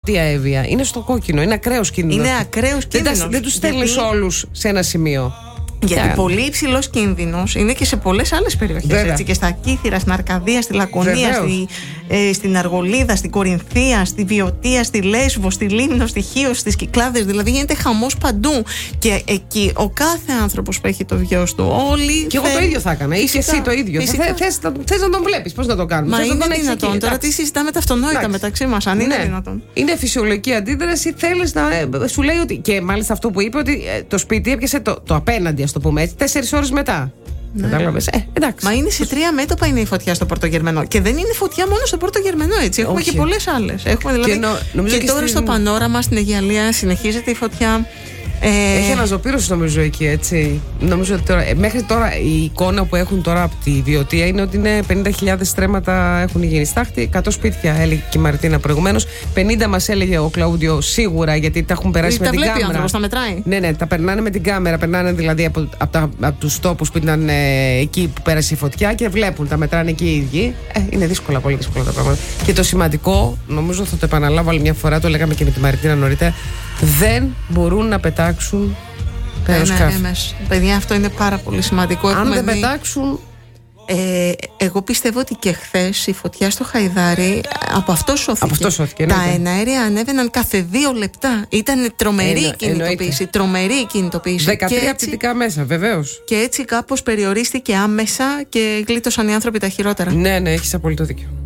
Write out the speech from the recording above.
αυτή η αέβεια είναι στο κόκκινο. Είναι ακραίος κίνδυνος. Είναι ακραίος κίνδυνος. Δεν τους στέλνεις όλους σε ένα σημείο. Γιατί πολύ υψηλός κίνδυνος είναι και σε πολλές άλλες περιοχές. Έτσι, και στα Κύθυρα, στην Αρκαδία, στη Λακωνία, στην Αργολίδα, στην Κορινθία, στη Βιωτία, στη Λέσβο, στη Λίμνο, στη Χίος, στις Κυκλάδες. Δηλαδή γίνεται χαμός παντού. Και εκεί ο κάθε άνθρωπος που έχει το γιος του, όλοι. Και εγώ το ίδιο θα έκανα. Ή και εσύ το ίδιο. Θες να τον βλέπεις, πώς να το κάνουμε. Μα είναι δυνατόν. Τώρα τι συζητάμε τα αυτονόητα μεταξύ μας, αν είναι δυνατόν. Είναι φυσιολογική αντίδραση. Θέλεις να. Σου λέει ότι. Και μάλιστα αυτό που είπε, ότι το σπίτι έπιασε το απέναντι, ας το πούμε έτσι, 4 ώρες μετά. Κατάλαβες. Εντάξει. Μα είναι σε 3 μέτωπα είναι η φωτιά στο Πρωτογερμενό. Και δεν είναι φωτιά μόνο στο Πρωτογερμενό, έτσι. Έχουμε και πολλές άλλες. Έχουμε δηλαδή. Και τώρα στο Πανόραμα, στην Αιγιαλία, συνεχίζεται η φωτιά. Έχει αναζωπήρωση νομίζω εκεί, έτσι. Νομίζω ότι μέχρι τώρα η εικόνα που έχουν τώρα από τη Βιωτία είναι ότι είναι 50.000 στρέμματα έχουν γίνει στάχτη. 100 σπίτια έλεγε και η Μαρτίνα προηγουμένως. 50 μας έλεγε ο Κλαούντιο σίγουρα, γιατί τα έχουν περάσει με την κάμερα. Τα βλέπει ο άνθρωπος, τα μετράει. Ναι, τα περνάνε με την κάμερα. Περνάνε δηλαδή από τους τόπους που ήταν εκεί που πέρασε η φωτιά και βλέπουν, τα μετράνε εκεί οι ίδιοι. Είναι δύσκολα, πολύ δύσκολα τα πράγματα. Και το σημαντικό, νομίζω θα το επαναλάβω άλλη μια φορά, το λέγαμε και με τη Μαρτίνα νωρίτερα. Δεν μπορούν να πετάξουν αεροσκάφη. Παιδιά, αυτό είναι πάρα πολύ σημαντικό. Αν δεν πετάξουν. Εγώ πιστεύω ότι και χθες η φωτιά στο Χαϊδάρι από αυτό σώθηκε. Τα εναέρια ανέβαιναν κάθε 2 λεπτά. Ήταν τρομερή κινητοποίηση. Τρομερή κινητοποίηση. 13 πτυτικά μέσα, βεβαίως. Και έτσι κάπως περιορίστηκε άμεσα και γλίτωσαν οι άνθρωποι τα χειρότερα. Ναι, έχεις απόλυτο δίκιο.